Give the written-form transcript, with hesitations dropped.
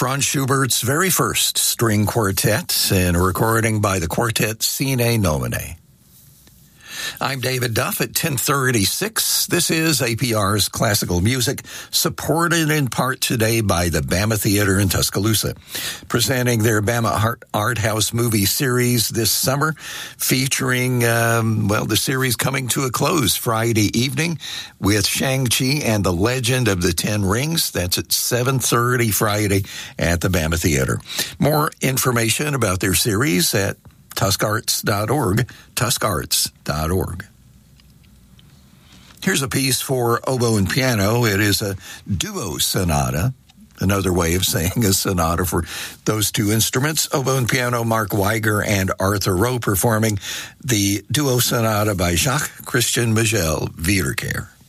Franz Schubert's very first string quartet in a recording by the quartet Sine Nomine. I'm David Duff at 1036. This is APR's Classical Music, supported in part today by the Bama Theater in Tuscaloosa, presenting their Bama Art House movie series this summer, featuring, the series coming to a close Friday evening with Shang-Chi and the Legend of the Ten Rings. That's at 7:30 Friday at the Bama Theater. More information about their series at tuscarts.org, tuscarts.org. Here's a piece for oboe and piano. It is a duo sonata, another way of saying a sonata for those two instruments. Oboe and piano, Mark Weiger and Arthur Rowe performing the duo sonata by Jacques Christian Miguel Wiederkehr.